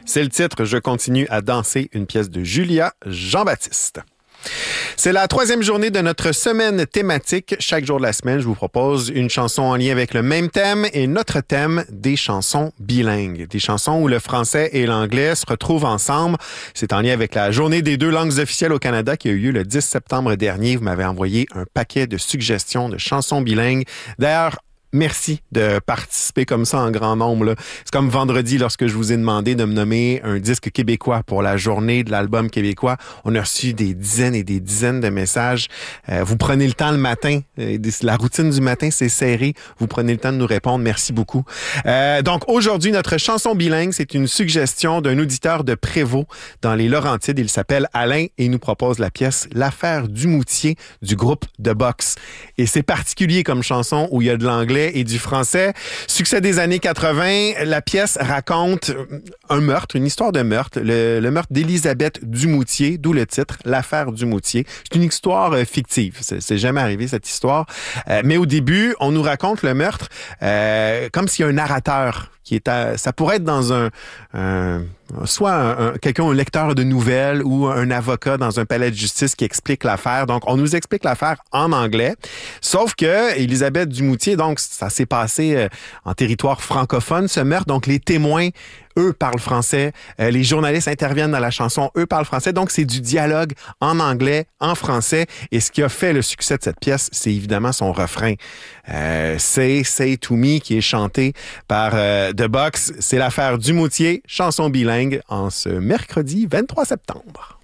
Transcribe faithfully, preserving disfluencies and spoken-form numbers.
C'est le titre « Je continue à danser », une pièce de Julia Jean-Baptiste. C'est la troisième journée de notre semaine thématique. Chaque jour de la semaine, je vous propose une chanson en lien avec le même thème et notre thème, des chansons bilingues. Des chansons où le français et l'anglais se retrouvent ensemble. C'est en lien avec la journée des deux langues officielles au Canada qui a eu lieu le dix septembre dernier. Vous m'avez envoyé un paquet de suggestions de chansons bilingues. D'ailleurs, merci de participer comme ça en grand nombre, là. C'est comme vendredi lorsque je vous ai demandé de me nommer un disque québécois pour la journée de l'album québécois. On a reçu des dizaines et des dizaines de messages. Euh, vous prenez le temps le matin. Euh, la routine du matin, c'est serré. Vous prenez le temps de nous répondre. Merci beaucoup. Euh, donc aujourd'hui, notre chanson bilingue, c'est une suggestion d'un auditeur de Prévost dans les Laurentides. Il s'appelle Alain et il nous propose la pièce L'affaire du Moutier du groupe de boxe. Et c'est particulier comme chanson où il y a de l'anglais et du français. Succès des années quatre-vingts, la pièce raconte un meurtre, une histoire de meurtre, le, le meurtre d'Élisabeth Dumoutier, d'où le titre, L'affaire Dumoutier. C'est une histoire euh, fictive, c'est, c'est jamais arrivé cette histoire. Euh, mais au début, on nous raconte le meurtre euh, comme s'il y a un narrateur qui est à, ça pourrait être dans un, un soit un, un, quelqu'un, un lecteur de nouvelles ou un avocat dans un palais de justice qui explique l'affaire. Donc, on nous explique l'affaire en anglais. Sauf que Élisabeth Dumoutier, donc, ça s'est passé euh, en territoire francophone, ce meurtre. Donc, les témoins, eux, parlent français. Euh, les journalistes interviennent dans la chanson, eux parlent français. Donc, c'est du dialogue en anglais, en français. Et ce qui a fait le succès de cette pièce, c'est évidemment son refrain. Euh, Say, Say to Me, qui est chanté par euh, The Box. C'est l'affaire Dumoutier, chanson bilingue, en ce mercredi vingt-trois septembre.